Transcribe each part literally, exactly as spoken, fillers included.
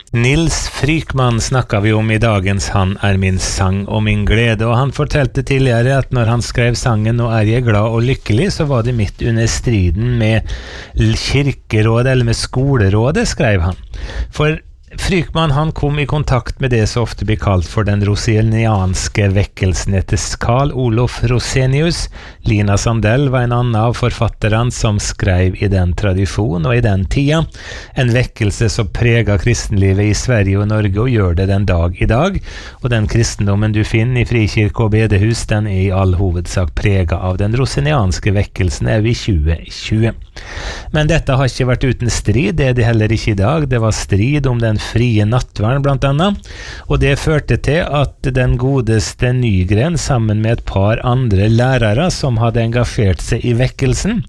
Nils Frykman snakka vi om i dagens Han er min sang og min glede, og han fortalte tidligere at når han skrev sangen Nå er jeg glad og lykkelig, så var det midt under striden med kirkerådet, eller med skolerådet, skrev han. For Frykman han kom i kontakt med det som ofte blir kalt for den rosenianske vekkelsen etter Carl Olof Rosenius. Lina Sandell var en annen av forfatterne som skrev i den tradisjonen og i den tida. En vekkelse som preget kristenlivet i Sverige og Norge og gjør det den dag i dag. Og den kristendommen du finner i frikirke og bedehus, den er i all hovedsak preget av den rosenianske vekkelsen er vi i tjue tjue. Men dette har ikke vært uten strid, det er det heller ikke i dag. Det var strid om den frie nattvern blant annet, og det førte til at den godeste Nygren sammen med et par andre lærere som hadde engasjert seg i vekkelsen,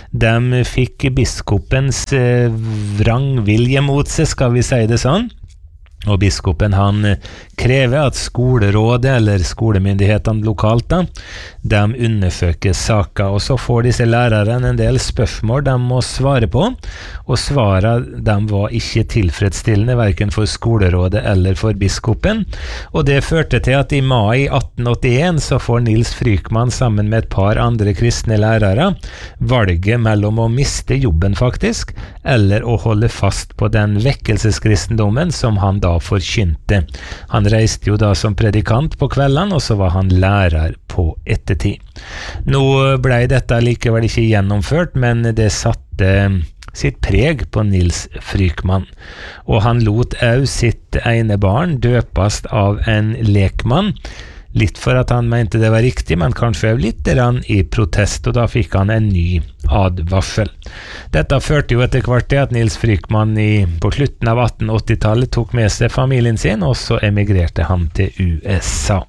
de fikk biskopens eh, vrangvilje mot seg, skal vi si det sånn. Og biskopen han krever at skolerådet eller skolemyndighetene lokalt da, de undersøker saker, og så får disse lærerne en del spørsmål de må svare på, og svarene de var ikke tilfredsstillende hverken for skolerådet eller for biskopen, og det førte til at i mai atten åttien så får Nils Frykman sammen med et par andre kristne lærere valget mellom å miste jobben faktisk, eller å holde fast på den vekkelseskristendommen som han da forkynte. Han reiste jo da som predikant på kveldene, og så var han lærer på ettertid. Nå ble dette likevel ikke gjennomført, men det satte sitt preg på Nils Frykman. Og han lot også sitt ene barn døpast av en lekmann, litt for at han mente det var riktig, men kanskje litt i protest, og da fikk han en ny advarsel. Dette førte jo etter hvert til at Nils Frykman i, på slutten av atten åtti-tallet tok med seg familien sin, og så emigrerte han til U S A.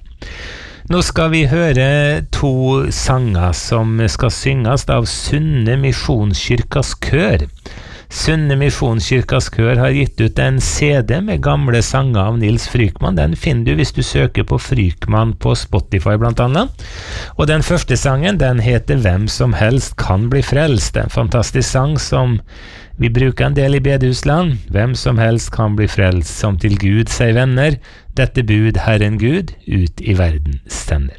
Nå skal vi høre to sanger som skal synges av Sunne Misjonskirkas kør. Sunne Misjonskirkas kør har gitt ut en C D med gamle sanger av Nils Frykman. Den finner du hvis du søker på Frykman på Spotify blant annet. Og den første sangen, den heter Hvem som helst kan bli frelst. En fantastisk sang som vi bruker en del i bedehusland. Hvem som helst kan bli frelst, som til Gud sier venner. Dette bud Herren Gud ut i verden sender.